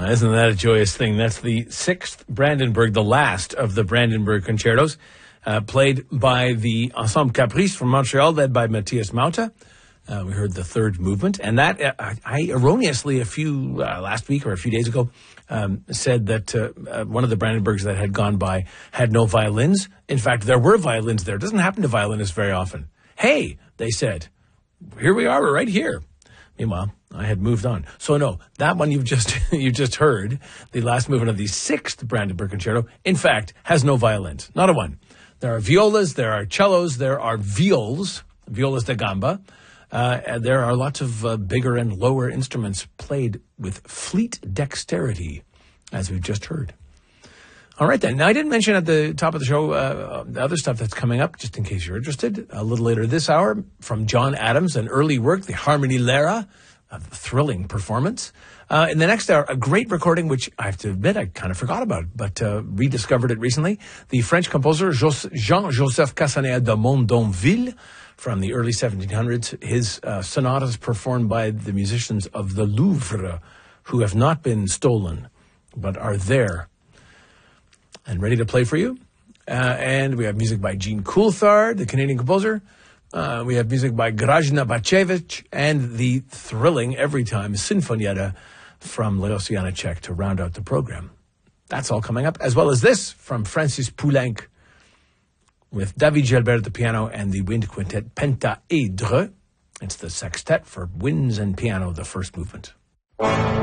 Isn't that a joyous thing? That's the sixth Brandenburg, the last of the Brandenburg concertos, played by the Ensemble Caprice from Montreal, led by Matthias Mauta. We heard the third movement, and that I erroneously last week or a few days ago said that one of the Brandenburgs that had gone by had no violins. In fact, there were violins there. It doesn't happen to violinists very often. Hey, they said, here we are, we're right here. Meanwhile, I had moved on. So no, that one you just heard, the last movement of the sixth Brandenburg Concerto, in fact, has no violins. Not a one. There are violas, there are cellos, there are violas da gamba. There are lots of bigger and lower instruments played with fleet dexterity, as we've just heard. All right, then. Now, I didn't mention at the top of the show the other stuff that's coming up, just in case you're interested. A little later this hour, from John Adams, an early work, the Harmonie Lehre, a thrilling performance. In the next hour, a great recording, which I have to admit I kind of forgot about, but rediscovered it recently. The French composer Jean-Joseph Cassanet de Mondonville, from the early 1700s, his sonatas performed by the musicians of the Louvre, who have not been stolen, but are there and ready to play for you. And we have music by Jean Coulthard, the Canadian composer. We have music by Grażyna Bacevich, and the thrilling, every time, Sinfonietta from Leos Janáček to round out the program. That's all coming up, as well as this from Francis Poulenc, with David Gilbert at the piano and the wind quintet Pentaèdre. It's the sextet for winds and piano, the first movement.